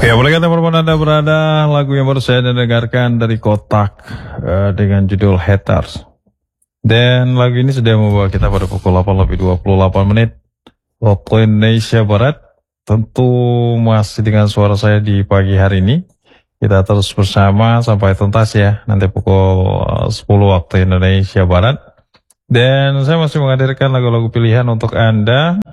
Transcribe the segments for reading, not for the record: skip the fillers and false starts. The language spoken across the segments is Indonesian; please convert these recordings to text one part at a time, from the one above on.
Ya, boleh kata teman Anda berada lagu yang baru saya dengarkan dari Kotak dengan judul Haters. Dan lagu ini sudah membawa kita pada pukul 8:28 waktu Indonesia Barat. Tentu masih dengan suara saya di pagi hari ini. Kita terus bersama sampai tuntas ya, nanti pukul 10 waktu Indonesia Barat. Dan saya masih menghadirkan lagu-lagu pilihan untuk Anda.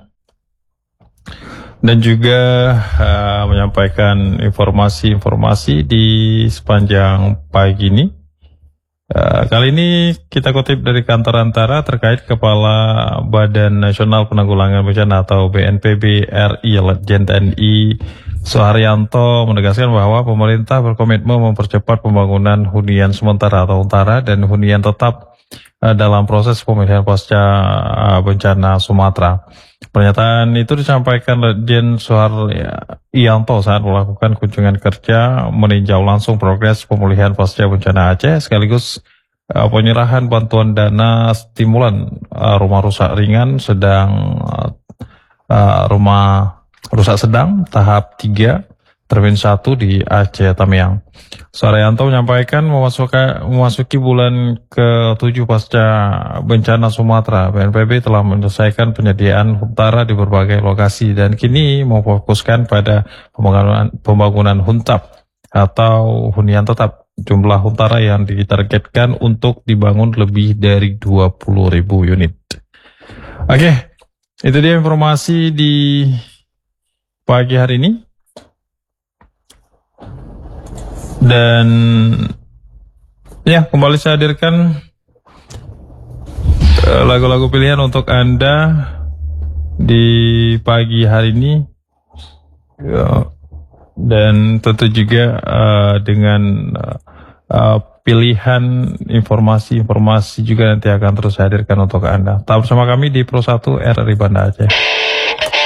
Dan juga menyampaikan informasi-informasi di sepanjang pagi ini. Kali ini kita kutip dari kantor Antara terkait Kepala Badan Nasional Penanggulangan Bencana atau BNPB RI Letjen TNI Suharyanto menegaskan bahwa pemerintah berkomitmen mempercepat pembangunan hunian sementara atau huntara dan hunian tetap dalam proses pemulihan pasca bencana Sumatera. Pernyataan itu disampaikan Letjen Suharyanto saat melakukan kunjungan kerja meninjau langsung progres pemulihan pasca bencana Aceh sekaligus penyerahan bantuan dana stimulan rumah rusak ringan rumah rusak sedang tahap 3 Termin 1 di Aceh Tamiang. Suharyanto menyampaikan memasuki bulan ke-7 pasca bencana Sumatera, BNPB telah menyelesaikan penyediaan huntara di berbagai lokasi dan kini memfokuskan pada pembangunan huntap atau hunian tetap. Jumlah huntara yang ditargetkan untuk dibangun lebih dari 20.000 unit. Oke, itu dia informasi di pagi hari ini. Dan ya, kembali saya hadirkan lagu-lagu pilihan untuk Anda di pagi hari ini ya, dan tentu juga dengan pilihan informasi juga nanti akan terus saya hadirkan untuk Anda. Tetap bersama kami di Pro 1 RRI Banda Aceh.